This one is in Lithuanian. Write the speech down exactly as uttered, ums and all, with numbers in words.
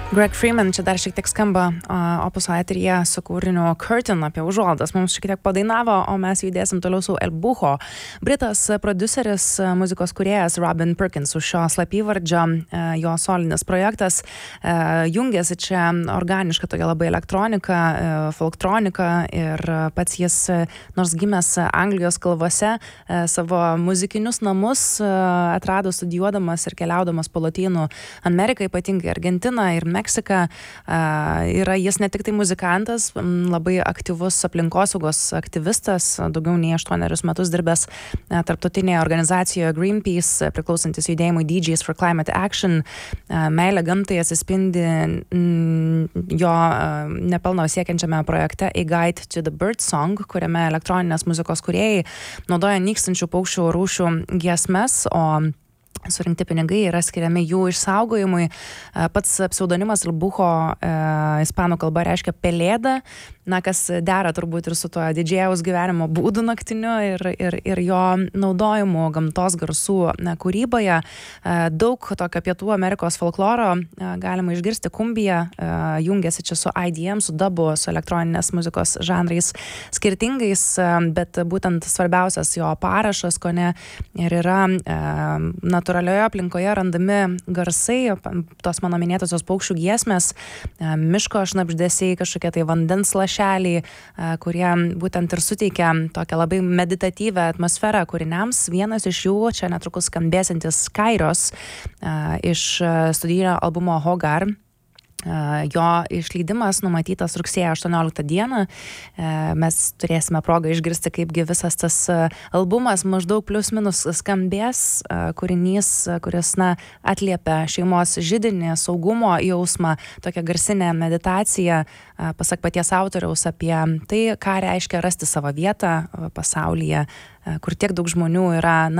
Greg Freeman čia dar šiek tiek skamba uh, Opuso eteryje su kūriniu Curtain apie užuolaidas. Mums šiek tiek padainavo, o mes judėsim toliau su El Buho. Britas prodiuseris, muzikos kūrėjas Robin Perkins už šio slapyvardžio, uh, jo solinis projektas uh, jungiasi čia organiška tokia labai elektronika, uh, folktronika ir uh, pats jis, uh, nors gimęs Anglijos kalvose, uh, savo muzikinius namus uh, atrado studijuodamas ir keliaudamas po Lotynų Ameriką, ypatingai Argentiną ir Meksika. Yra jis ne tik tai muzikantas, labai aktyvus aplinkosaugos aktyvistas, daugiau nei aštuonerius metus dirbęs tarptautinėje organizacijoje Greenpeace, priklausantis judėjimui D Js for Climate Action. Meilė gamtai atsispindi jo nepelno siekiančiame projekte A Guide to the Bird Song, kuriame elektroninės muzikos kūrėjai naudoja nykstančių paukščių rūšių giesmes, o surinkti pinigai yra skiriami jų išsaugojimui. Pats pseudonimas El Buho e, ispanų kalba reiškia pelėda, na, kas dera turbūt ir su tuo didžėjaus gyvenimo būdu naktiniu ir, ir, ir jo naudojimu gamtos garsų na, kūryboje. E, daug tokio Pietų Amerikos folkloro e, galima išgirsti. Kumbija e, jungiasi čia su I D M, su dubu, su elektroninės muzikos žanrais skirtingais, e, bet būtent svarbiausias jo parašas, kone ir yra e, natūralioje aplinkoje randami garsai, tos mano minėtosios paukščių giesmės, miško šnabždesiai, kažkokie tai vandens lašeliai, kurie būtent ir suteikia tokią labai meditatyvę atmosferą kūriniams. Vienas iš jų, čia netrukus skambėsiantis Kairos iš studijinio albumo Hogar. Jo išleidimas numatytas rugsėjo aštuonioliktą dieną. Mes turėsime progą išgirsti, kaipgi visas tas albumas maždaug plius minus skambės. Kūrinys, kuris na, atliepia šeimos židinį, saugumo jausmą, tokią garsinę meditaciją, pasak paties autoriaus, apie tai, ką reiškia rasti savo vietą pasaulyje, kur tiek daug žmonių yra na,